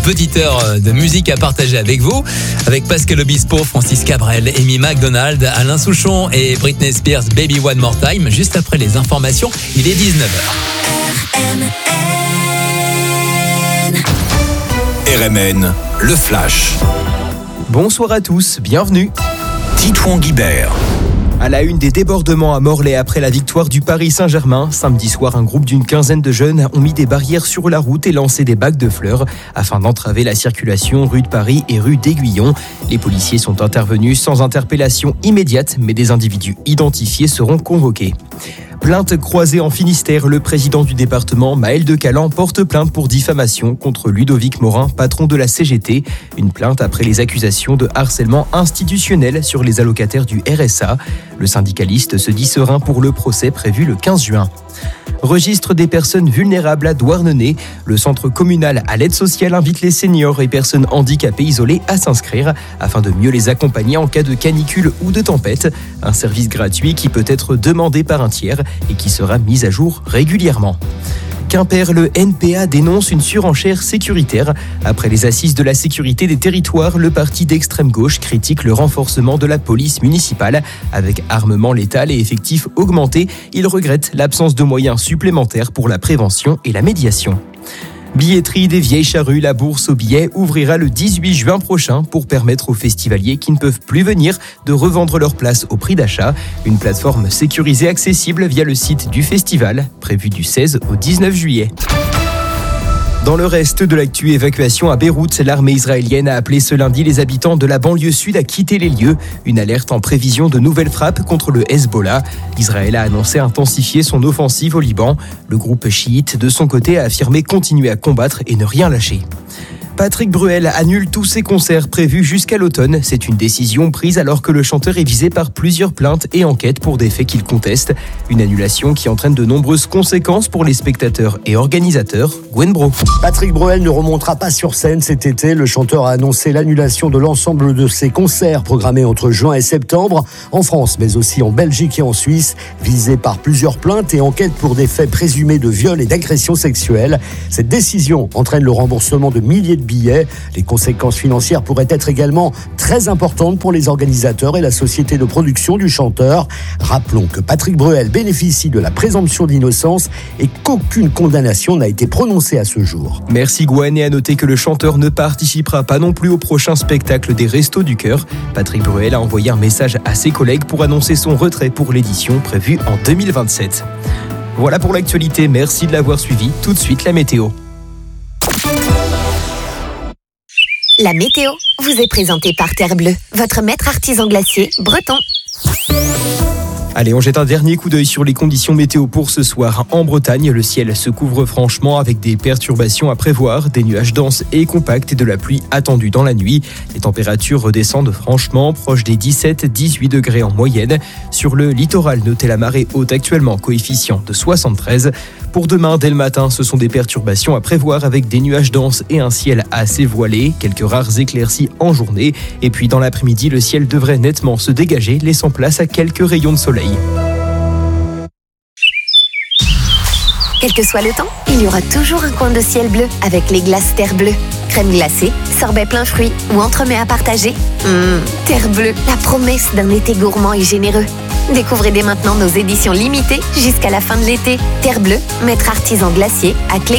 Petite heure de musique à partager avec vous, avec Pascal Obispo, Francis Cabrel, Amy McDonald, Alain Souchon et Britney Spears, Baby One More Time. Juste après les informations, il est 19h. RMN, le Flash. Bonsoir à tous, bienvenue. Titouan Guibert. À la une, des débordements à Morlaix après la victoire du Paris Saint-Germain. Samedi soir, un groupe d'une quinzaine de jeunes ont mis des barrières sur la route et lancé des bacs de fleurs afin d'entraver la circulation rue de Paris et rue d'Aiguillon. Les policiers sont intervenus sans interpellation immédiate, mais des individus identifiés seront convoqués. Plainte croisée en Finistère, le président du département, Maël de Calan, porte plainte pour diffamation contre Ludovic Morin, patron de la CGT. Une plainte après les accusations de harcèlement institutionnel sur les allocataires du RSA. Le syndicaliste se dit serein pour le procès prévu le 15 juin. Registre des personnes vulnérables à Douarnenez. Le centre communal à l'aide sociale invite les seniors et personnes handicapées isolées à s'inscrire afin de mieux les accompagner en cas de canicule ou de tempête. Un service gratuit qui peut être demandé par un tiers et qui sera mis à jour régulièrement. Quimper, le NPA dénonce une surenchère sécuritaire. Après les assises de la sécurité des territoires, le parti d'extrême gauche critique le renforcement de la police municipale. Avec armement létal et effectifs augmentés, il regrette l'absence de moyens supplémentaires pour la prévention et la médiation. Billetterie des Vieilles Charrues, la bourse aux billets ouvrira le 18 juin prochain pour permettre aux festivaliers qui ne peuvent plus venir de revendre leurs places au prix d'achat. Une plateforme sécurisée accessible via le site du festival, prévu du 16 au 19 juillet. Dans le reste de l'actu, évacuation à Beyrouth, l'armée israélienne a appelé ce lundi les habitants de la banlieue sud à quitter les lieux. Une alerte en prévision de nouvelles frappes contre le Hezbollah. Israël a annoncé intensifier son offensive au Liban. Le groupe chiite, de son côté, a affirmé continuer à combattre et ne rien lâcher. Patrick Bruel annule tous ses concerts prévus jusqu'à l'automne. C'est une décision prise alors que le chanteur est visé par plusieurs plaintes et enquêtes pour des faits qu'il conteste. Une annulation qui entraîne de nombreuses conséquences pour les spectateurs et organisateurs. Gwen Bro. Patrick Bruel ne remontera pas sur scène cet été. Le chanteur a annoncé l'annulation de l'ensemble de ses concerts programmés entre juin et septembre, en France, mais aussi en Belgique et en Suisse, visé par plusieurs plaintes et enquêtes pour des faits présumés de viol et d'agression sexuelle. Cette décision entraîne le remboursement de milliers de billets. Les conséquences financières pourraient être également très importantes pour les organisateurs et la société de production du chanteur. Rappelons que Patrick Bruel bénéficie de la présomption d'innocence et qu'aucune condamnation n'a été prononcée à ce jour. Merci Gwen, et à noter que le chanteur ne participera pas non plus au prochain spectacle des Restos du Cœur. Patrick Bruel a envoyé un message à ses collègues pour annoncer son retrait pour l'édition prévue en 2027. Voilà pour l'actualité, merci de l'avoir suivi. Tout de suite la météo. La météo vous est présentée par Terre Bleue, votre maître artisan glacier breton. Allez, on jette un dernier coup d'œil sur les conditions météo pour ce soir. En Bretagne, le ciel se couvre franchement avec des perturbations à prévoir, des nuages denses et compacts et de la pluie attendue dans la nuit. Les températures redescendent franchement, proches des 17-18 degrés en moyenne. Sur le littoral, notez la marée haute actuellement, coefficient de 73. Pour demain, dès le matin, ce sont des perturbations à prévoir avec des nuages denses et un ciel assez voilé, quelques rares éclaircies en journée. Et puis dans l'après-midi, le ciel devrait nettement se dégager, laissant place à quelques rayons de soleil. Quel que soit le temps, il y aura toujours un coin de ciel bleu avec les glaces Terre Bleue. Crème glacée, sorbet plein fruits ou entremets à partager. Terre Bleue, la promesse d'un été gourmand et généreux. Découvrez dès maintenant nos éditions limitées jusqu'à la fin de l'été. Terre Bleue, maître artisan glacier à Clé.